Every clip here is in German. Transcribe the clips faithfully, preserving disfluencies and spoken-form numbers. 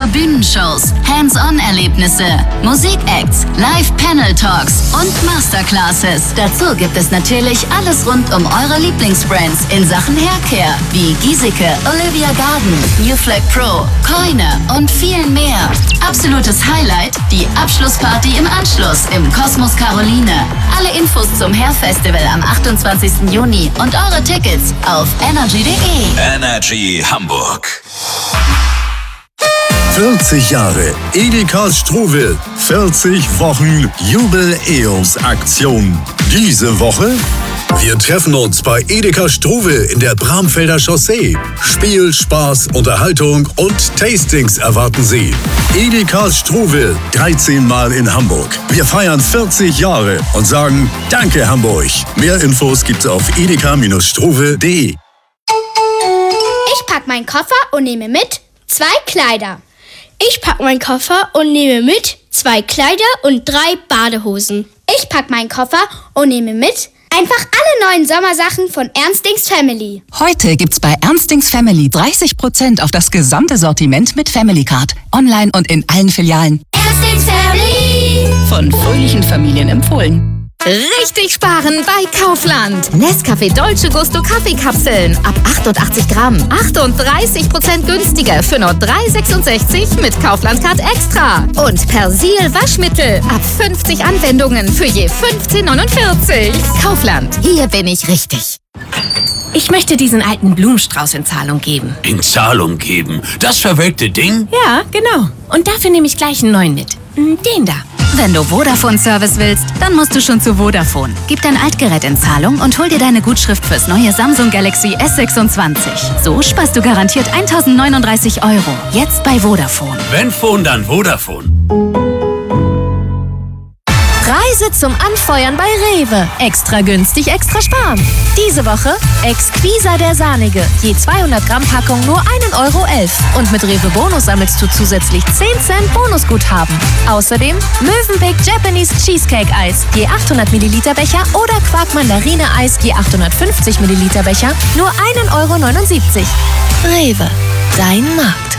Bühnenshows, Hands-on-Erlebnisse, Musikacts, Live-Panel-Talks und Masterclasses. Dazu gibt es natürlich alles rund um eure Lieblingsbrands in Sachen Haircare, wie Giesecke, Olivia Garden, New Flag Pro, Koine und viel mehr. Absolutes Highlight, die Abschlussparty im Anschluss im Kosmos Caroline. Alle Infos zum Hair Festival am achtundzwanzigsten Juni und eure Tickets auf energy punkt de. Energy Hamburg. vierzig Jahre Edeka Struwwel. vierzig Wochen Jubiläumsaktion. Diese Woche: wir treffen uns bei Edeka Struwwel in der Bramfelder Chaussee. Spiel, Spaß, Unterhaltung und Tastings erwarten Sie. Edeka Struwwel, dreizehn Mal in Hamburg. Wir feiern vierzig Jahre und sagen Danke Hamburg. Mehr Infos gibt's auf edeka Struwwel punkt de. Ich pack meinen Koffer und nehme mit zwei Kleider. Ich pack meinen Koffer und nehme mit zwei Kleider und drei Badehosen. Ich pack meinen Koffer und nehme mit einfach alle neuen Sommersachen von Ernstings Family. Heute gibt's bei Ernstings Family dreißig Prozent auf das gesamte Sortiment mit Family Card. Online und in allen Filialen. Ernstings Family. Von fröhlichen Familien empfohlen. Richtig sparen bei Kaufland. Nescafé Dolce Gusto Kaffeekapseln ab achtundachtzig Gramm. achtunddreißig Prozent günstiger für nur drei Euro sechsundsechzig mit Kaufland Card Extra. Und Persil Waschmittel ab fünfzig Anwendungen für je fünfzehn Euro neunundvierzig. Kaufland, hier bin ich richtig. Ich möchte diesen alten Blumenstrauß in Zahlung geben. In Zahlung geben? Das verwelkte Ding? Ja, genau. Und dafür nehme ich gleich einen neuen mit. Den da. Wenn du Vodafone-Service willst, dann musst du schon zu Vodafone. Gib dein Altgerät in Zahlung und hol dir deine Gutschrift fürs neue Samsung Galaxy S sechsundzwanzig. So sparst du garantiert eintausendneununddreißig Euro. Jetzt bei Vodafone. Wenn Phone, dann Vodafone. Preise zum Anfeuern bei Rewe. Extra günstig, extra sparen. Diese Woche Exquisa der Sahnige. Je zweihundert Gramm Packung nur ein Euro elf. Und mit Rewe Bonus sammelst du zusätzlich zehn Cent Bonusguthaben. Außerdem Mövenpick Japanese Cheesecake Eis. Je achthundert Milliliter Becher oder Quark Mandarine Eis. Je achthundertfünfzig Milliliter Becher. Nur ein Euro neunundsiebzig. Rewe. Dein Markt.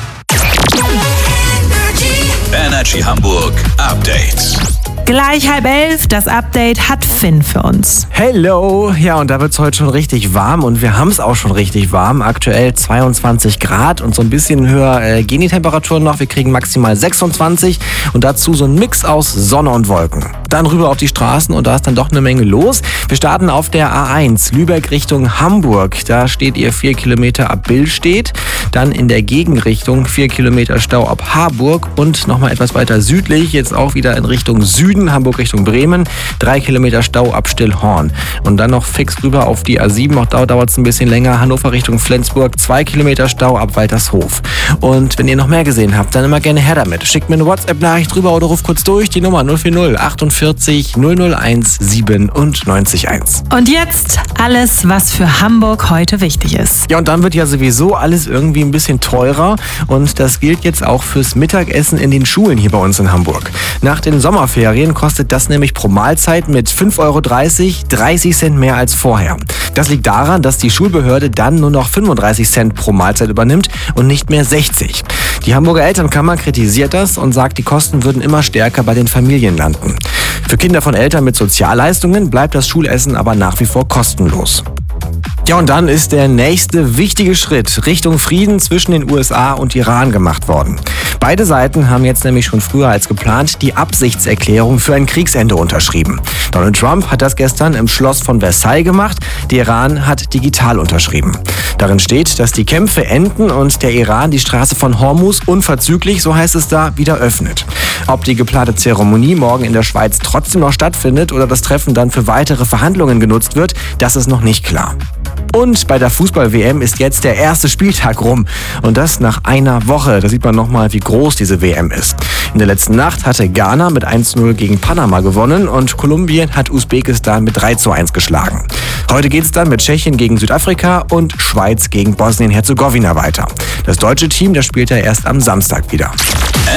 Energy Hamburg Update. Gleich halb elf, das Update hat Finn für uns. Hello! Ja, und da wird es heute schon richtig warm und wir haben es auch schon richtig warm. Aktuell zweiundzwanzig Grad und so ein bisschen höher äh, gehen die Temperaturen noch. Wir kriegen maximal sechsundzwanzig und dazu so ein Mix aus Sonne und Wolken. Dann rüber auf die Straßen und da ist dann doch eine Menge los. Wir starten auf der A eins, Lübeck Richtung Hamburg. Da steht ihr vier Kilometer ab Billstedt. Dann in der Gegenrichtung vier Kilometer Stau ab Harburg und nochmal etwas weiter südlich, jetzt auch wieder in Richtung Süden. Hamburg Richtung Bremen, drei Kilometer Stau ab Stillhorn. Und dann noch fix rüber auf die A sieben, auch da dauert es ein bisschen länger, Hannover Richtung Flensburg, zwei Kilometer Stau ab Waltershof. Und wenn ihr noch mehr gesehen habt, dann immer gerne her damit. Schickt mir eine WhatsApp-Nachricht rüber oder ruft kurz durch, die Nummer null vier null achtundvierzig null null eins siebenundneunzig eins. Und jetzt alles, was für Hamburg heute wichtig ist. Ja, und dann wird ja sowieso alles irgendwie ein bisschen teurer und das gilt jetzt auch fürs Mittagessen in den Schulen hier bei uns in Hamburg. Nach den Sommerferien kostet das nämlich pro Mahlzeit mit fünf Euro dreißig, dreißig Cent mehr als vorher. Das liegt daran, dass die Schulbehörde dann nur noch fünfunddreißig Cent pro Mahlzeit übernimmt und nicht mehr sechzig. Die Hamburger Elternkammer kritisiert das und sagt, die Kosten würden immer stärker bei den Familien landen. Für Kinder von Eltern mit Sozialleistungen bleibt das Schulessen aber nach wie vor kostenlos. Ja, und dann ist der nächste wichtige Schritt Richtung Frieden zwischen den U S A und Iran gemacht worden. Beide Seiten haben jetzt nämlich schon früher als geplant die Absichtserklärung für ein Kriegsende unterschrieben. Donald Trump hat das gestern im Schloss von Versailles gemacht. Der Iran hat digital unterschrieben. Darin steht, dass die Kämpfe enden und der Iran die Straße von Hormuz unverzüglich, so heißt es da, wieder öffnet. Ob die geplante Zeremonie morgen in der Schweiz trotzdem noch stattfindet oder das Treffen dann für weitere Verhandlungen genutzt wird, das ist noch nicht klar. Und bei der Fußball-W M ist jetzt der erste Spieltag rum. Und das nach einer Woche. Da sieht man nochmal, wie groß diese W M ist. In der letzten Nacht hatte Ghana mit eins zu null gegen Panama gewonnen und Kolumbien hat Usbekistan mit drei zu eins geschlagen. Heute geht's dann mit Tschechien gegen Südafrika und Schweiz gegen Bosnien-Herzegowina weiter. Das deutsche Team, das spielt ja erst am Samstag wieder.